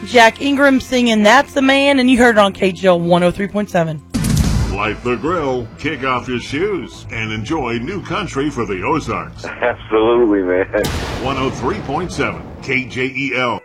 Jack Ingram singing That's the Man, and you heard it on KGL 103.7. Light the grill, kick off your shoes, and enjoy new country for the Ozarks. Absolutely, man. 103.7 KJEL.